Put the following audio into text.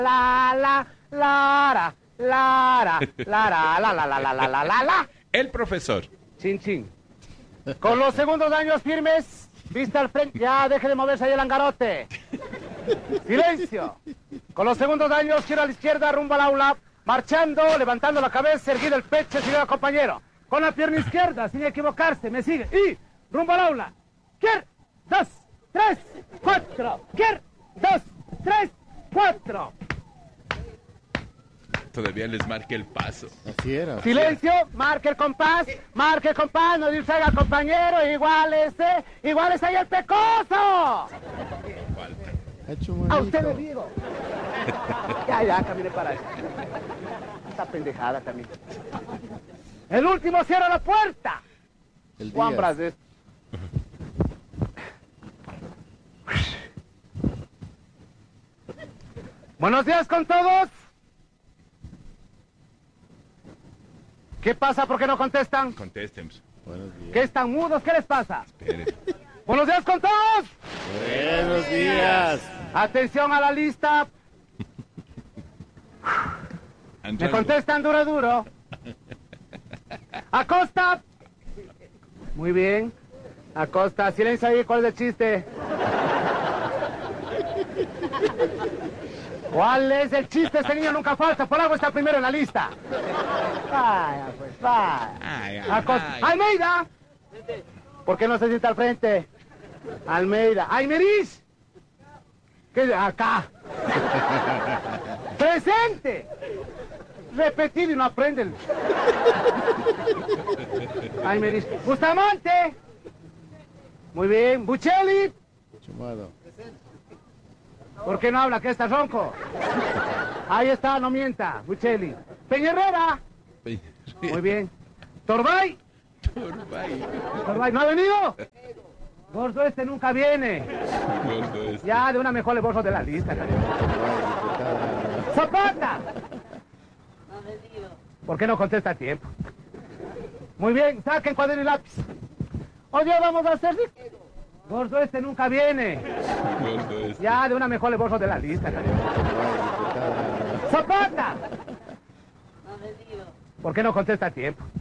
La, la, la, la, la, la, la, la, la, la, la, la, la, la. El profesor. Chin, chin. Con los segundos daños firmes, vista al frente. Ya, deje de moverse ahí el angarote. Silencio. Con los segundos daños, giro a la izquierda, rumbo al aula. Marchando, levantando la cabeza, erguido el pecho, señor compañero. Con la pierna izquierda, sin equivocarse, me sigue. Y, rumbo al aula. Quier, 2, 3, 4. Quier, 2, 3, 4. Todavía les marque el paso. Así era. Silencio, marque el compás, no distraiga al compañero, igual es ahí el pecoso. Ha hecho A usted le digo. Ya, camine para allá. Esta pendejada también. El último cierra la puerta. El Juan Díaz. Brasil. Buenos días con todos. ¿Qué pasa? ¿Por qué no contestan? Contesten. Buenos días. ¿Qué están mudos? ¿Qué les pasa? Esperen. Buenos días con todos. Buenos días. Atención a la lista. Me Andrés, contestan duro. Acosta. Muy bien. Acosta. Silencio ahí. ¿Cuál es el chiste? ¿Cuál es el chiste? Este niño nunca falta. Por algo está primero en la lista. Vaya, pues, vaya. Ay, ay, Acosta. ay. ¡Almeida! ¿Por qué no se sienta al frente? Almeida. ¡Aymeris! ¿Qué es? Acá. ¡Presente! Repetir y no aprenden. Aymeris. Bustamante. Muy bien. Buccelli. Chumado. ¿Por qué no habla? ¿Qué está ronco? Ahí está, no mienta. Buccelli. Peña Muy bien. Torbay. Torbay, ¿no ha venido? Gordo este nunca viene. Gordo este. Ya, de una mejor le borro de la lista. Zapata. ¿Por qué no contesta a tiempo? Muy bien, saquen cuaderno y lápiz. Hoy día vamos a hacer... Gordo este nunca viene. Gordo este. Ya, de una mejor le borro de la lista. Zapata. ¿Por qué no contesta a tiempo?